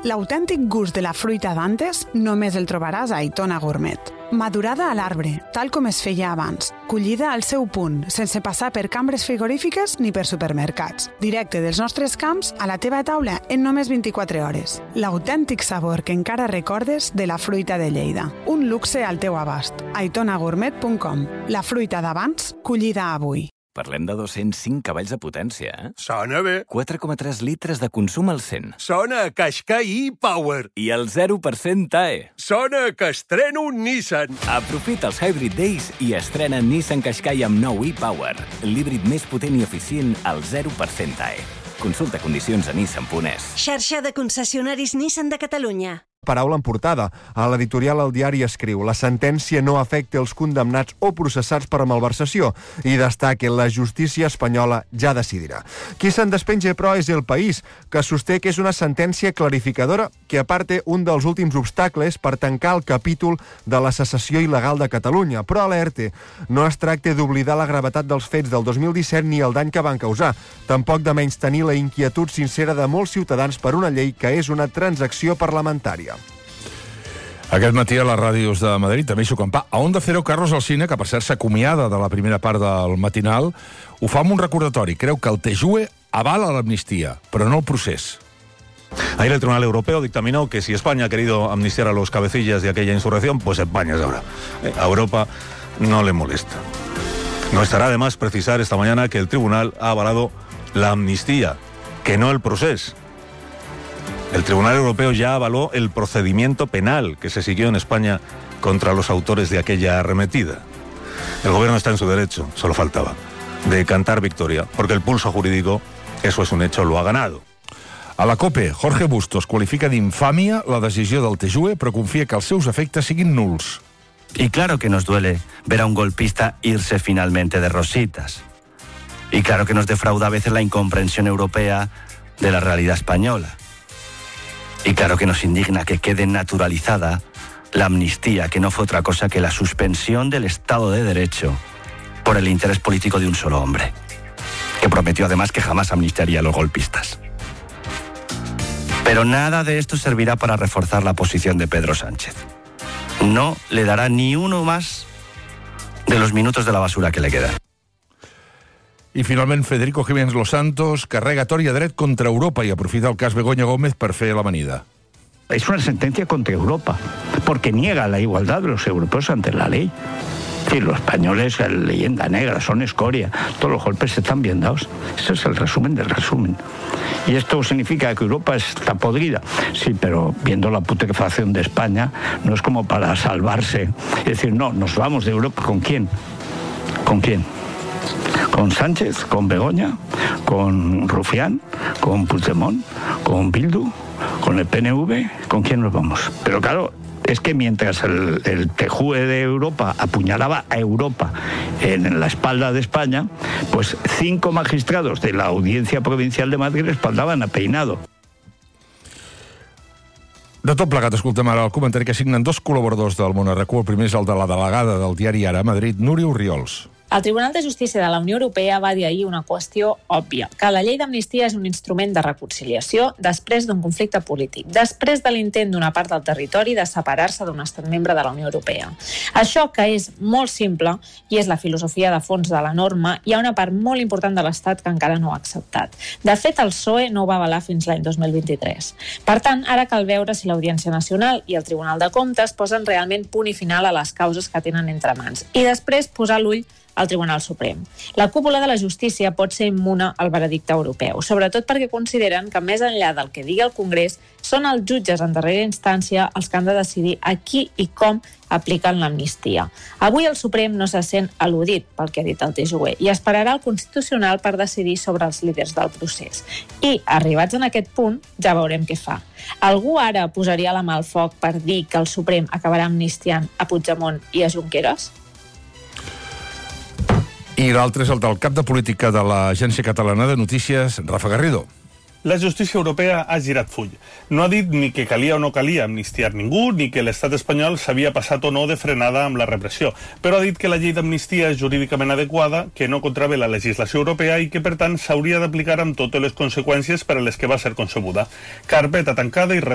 L'autèntic gust de la fruita d'antes només el trobaràs a Aitona Gourmet. Madurada a l'arbre, tal com es feia abans. Collida al seu punt, sense passar per cambres frigorífiques ni per supermercats. Directe dels nostres camps a la teva taula en només 24 hores. L'autèntic sabor que encara recordes de la fruita de Lleida. Un luxe al teu abast. aitonagourmet.com. La fruita d'abans, collida avui. Parlem de 205 cavalls de potència, eh? Sona bé. 4,3 litres de consum al 100. Sona a Qashqai e-Power. I el 0% TAE. Sona que estreno un Nissan. Aprofita els Hybrid Days i estrena Nissan Qashqai amb nou e-Power. L'híbrid més potent i eficient al 0% TAE. Consulta condicions a nissan.es. Xarxa de concessionaris Nissan de Catalunya. Paraula en portada. A l'editorial El Diari escriu: la sentència no afecta els condemnats o processats per malversació, i destaca: la justícia espanyola ja decidirà. Qui se'n despenja, però, és El País, que sosté que és una sentència clarificadora que aparta un dels últims obstacles per tancar el capítol de la secessió il·legal de Catalunya. Però alerta, no es tracta d'oblidar la gravetat dels fets del 2017 ni el dany que van causar, tampoc de menystenir la inquietud sincera de molts ciutadans per una llei que és una transacció parlamentària. Aquest matí a les ràdios de Madrid també hi xucant pa. A Onda Cero, Carlos Alsina, que per cert s'acomiada de la primera part del matinal, ho fa amb un recordatori. Creu que el TJUE avala l'amnistia, però no el procés. Ayer el Tribunal Europeo dictaminó que si España ha querido amnistiar a los cabecillas de aquella insurrección, pues España es ahora. A Europa no le molesta. No estará de más precisar esta mañana que el Tribunal ha avalado la amnistía, que no el procés. El Tribunal Europeo ya avaló el procedimiento penal que se siguió en España contra los autores de aquella arremetida. El gobierno está en su derecho, solo faltaba, de cantar victoria, porque el pulso jurídico, eso es un hecho, lo ha ganado. A la COPE, Jorge Bustos qualifica d'infàmia la decisió del TJUE, però confia que els seus efectes siguin nuls. Y claro que nos duele ver a un golpista irse finalmente de rositas. Y claro que nos defrauda a veces la incomprensión europea de la realidad española. Y claro que nos indigna que quede naturalizada la amnistía, que no fue otra cosa que la suspensión del Estado de Derecho por el interés político de un solo hombre, que prometió además que jamás amnistiaría a los golpistas. Pero nada de esto servirá para reforzar la posición de Pedro Sánchez. No le dará ni uno más de los minutos de la basura que le quedan. I finalment Federico Jiménez Los Santos carrega tort i a dret contra Europa i aprofita el cas Begoña Gómez per fer l'amanida. Es una sentencia contra Europa, porque niega la igualdad de los europeos ante la ley. Es decir, los españoles, leyenda negra, son escoria. Todos los golpes están bien dados. Ese es el resumen del resumen. ¿Y esto significa que Europa está podrida? Sí, pero viendo la putrefacción de España, no es como para salvarse. Es decir, no, nos vamos de Europa. ¿Con quién? ¿Con quién? ¿Con Sánchez? ¿Con Begoña? ¿Con Rufián? ¿Con Puigdemont? ¿Con Bildu? ¿Con el PNV? ¿Con quién nos vamos? Pero claro, es que mientras el TJUE de Europa apuñalaba a Europa en la espalda de España, pues 5 magistrados de la Audiencia Provincial de Madrid respaldaban a Peinado. De tot plegat, escoltem ara el comentari que signen dos col·laboradors del Món RQ. El primer és el de la delegada del diari Ara a Madrid, Núria Orriols. El Tribunal de Justícia de la Unió Europea va dir ahir una qüestió òbvia, que la llei d'amnistia és un instrument de reconciliació després d'un conflicte polític, després de l'intent d'una part del territori de separar-se d'un estat membre de la Unió Europea. Això, que és molt simple i és la filosofia de fons de la norma, hi ha una part molt important de l'Estat que encara no ha acceptat. De fet, el PSOE no ho va avalar fins l'any 2023. Per tant, ara cal veure si l'Audiència Nacional i el Tribunal de Comptes posen realment punt i final a les causes que tenen entre mans i després posar l'ull al Tribunal Suprem. La cúpula de la justícia pot ser immune al veredicte europeu, sobretot perquè consideren que més enllà del que digui el Congrés, són els jutges en darrera instància els que han de decidir a qui i com apliquen l'amnistia. Avui el Suprem no se sent al·ludit pel que ha dit el TJUE i esperarà el Constitucional per decidir sobre els líders del procés. I, arribats en aquest punt, ja veurem què fa. Algú ara posaria la mà al foc per dir que el Suprem acabarà amnistiant a Puigdemont i a Junqueras? I l'altre és el del cap de política de l'Agència Catalana de Notícies, Rafa Garrido. La justícia europea ha girat full. No ha dit ni que calia o no calia amnistiar ningú, ni que l'estat espanyol s'havia passat o no de frenada amb la repressió, però ha dit que la llei d'amnistia és jurídicament adequada, que no contravé la legislació europea i que, per tant, s'hauria d'aplicar amb totes les conseqüències per a les que va ser concebuda. Carpeta tancada i